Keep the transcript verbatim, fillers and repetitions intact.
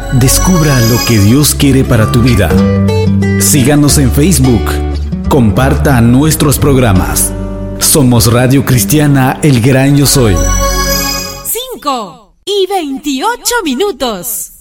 Descubra lo que Dios quiere para tu vida. Síganos en Facebook. Comparta nuestros programas. Somos Radio Cristiana El Gran Yo Soy. cinco y veintiocho minutos.